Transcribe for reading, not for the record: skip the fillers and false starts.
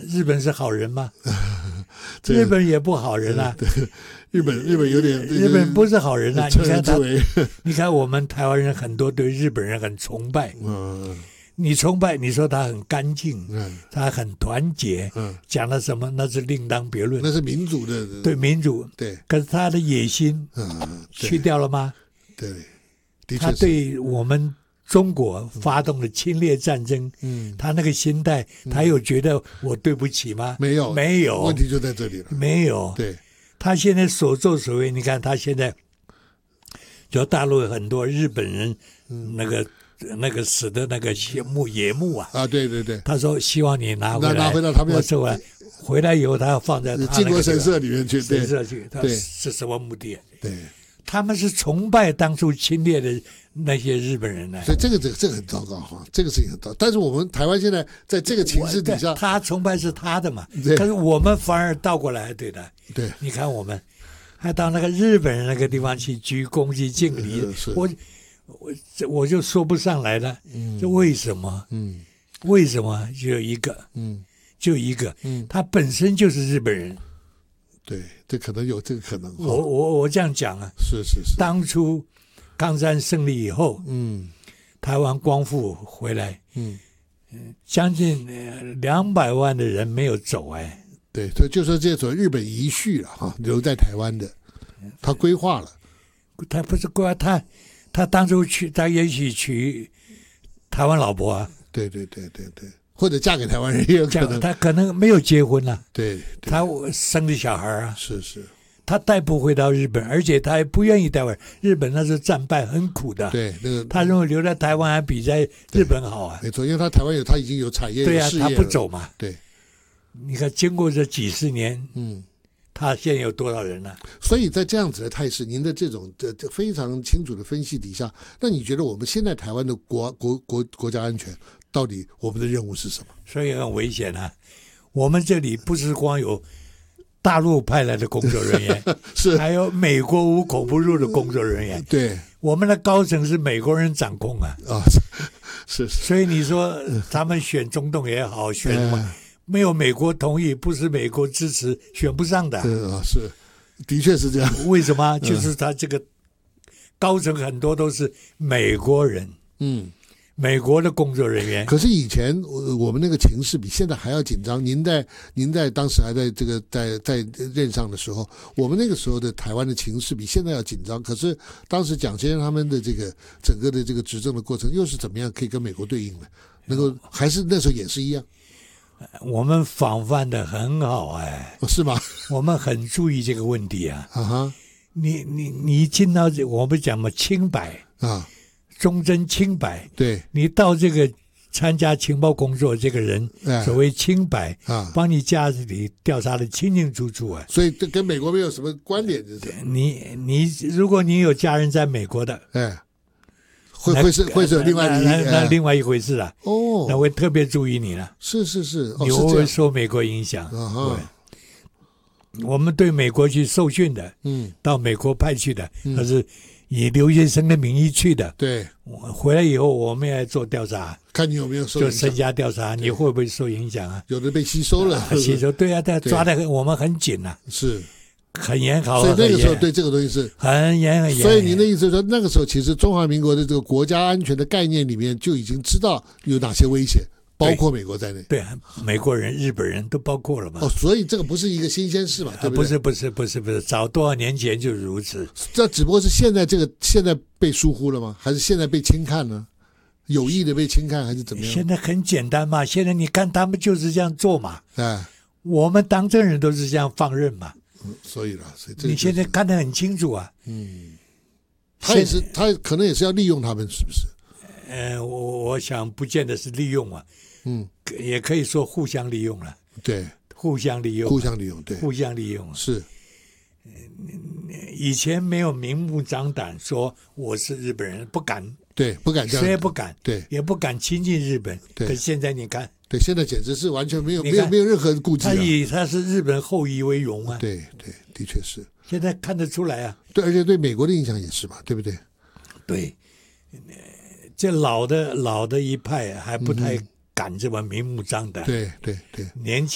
日本是好人吗？日本也不好人啊。 日本有点， 日本不是好人啊。 你看我们台湾人很多对日本人很崇拜。你崇拜，你说他很干净，他很团结，讲了什么那是另当别论， 那是民主的， 对民主， 对。 可是他的野心去掉了吗？ 对，的确是。 他对我们中国发动了侵略战争，他那个心态，他有觉得我对不起吗？ 没有， 没有， 问题就在这里了。 没有， 对。 他现在所作所为，你看他现在，就大陆有很多日本人，那个死的那个野木啊， 对对对， 他说希望你拿回到他们我收回来以后，他要放在他靖国神社里面去， 神社去，他是什么目的？ 对， 他们是崇拜当初侵略的那些日本人呢， 所以这个很糟糕哈，这个事情很糟糕。但是我们台湾现在在这个情势底下， 他崇拜是他的嘛，可是我们反而倒过来，对的， 对， 你看我们还到那个日本人那个地方去鞠躬去敬礼，我就说不上来了，这为什么？为什么就一个？他本身就是日本人。 对，这可能有这个可能。 我这样讲啊， 是。 当初抗战胜利以后，台湾光复回来，将近200万的人没有走哎。 对，所以就说这种日本遗绪了哈，留在台湾的，他规划了。 他不是规划他当初他也许娶台湾老婆啊， 对，或者嫁给台湾人也有可能， 他可能没有结婚啊， 对， 他生的小孩啊， 是， 他带不回到日本，而且他也不愿意带回日本，那是战败很苦的， 对， 他认为留在台湾还比在日本好啊， 没错，因为他台湾他已经有产业， 对啊， 事业他不走嘛， 对， 你看经过这几十年，他现在有多少人呢？ 所以在这样子的态势，您的这种非常清楚的分析底下，那你觉得我们现在台湾的国家安全，到底我们的任务是什么？ 所以很危险啊！我们这里不是光有大陆派来的工作人员， 是还有美国无孔不入的工作人员。 对， 我们的高层是美国人掌控啊。 是。 所以你说他们选总统也好，选什么？没有美国同意，不是美国支持，选不上的。 是，的确是这样。 为什么？就是他这个高层很多都是美国人，美国的工作人员。 可是以前我们那个情势比现在还要紧张。您在当时还在这个在任上的时候，我们那个时候的台湾的情势比现在要紧张。可是当时蒋先生他们的这个整个的这个执政的过程，又是怎么样可以跟美国对应的？能够还是那时候也是一样。 我们防范的很好哎， 是吗？ 我们很注意这个问题啊。你进到我们讲嘛，清白啊，忠贞清白。 对， 你到这个参加情报工作，这个人所谓清白啊， 帮你家里调查的清清楚楚啊。 所以这跟美国没有什么关联，就是你如果你有家人在美国的，会是有另外那另外一回事啊。那会特别注意你了。 是， 你会不会受美国影响？我们对美国去受训的，到美国派去的，那是以留学生的名义去的。 对， 回来以后我们也做调查， 看你有没有受影响， 就身家调查，你会不会受影响啊？ 有的被吸收了， 吸收，对啊，抓的我们很紧啊， 是。 很严考， 所以那个时候对这个东西是很严。 所以您的意思是说，那个时候其实中华民国的这个国家安全的概念里面就已经知道有哪些威胁，包括美国在内。 对，美国人、日本人都包括了嘛。 所以这个不是一个新鲜事嘛，对不对？ 不是，早多少年前就如此。 这只不过是现在被疏忽了吗？还是现在被轻看呢？有意的被轻看还是怎么样？ 现在很简单嘛，现在你看他们就是这样做嘛。我们当政人都是这样放任嘛。 所以你现在看得很清楚啊。 他可能也是要利用他们，是不是？ 我想不见得是利用啊。也可以说互相利用了。 对， 互相利用， 对， 互相利用是。 以前没有明目张胆说我是日本人，不敢。 对，不敢这样， 谁也不敢， 对， 也不敢亲近日本。 对， 可是现在你看， 对，现在简直是完全没有任何顾忌。 他以他是日本后裔为荣啊。 对，的确是。 现在看得出来啊。 对，而且对美国的影响也是嘛，对不对？ 对，这老的一派还不太敢这么明目张胆。 对， 年轻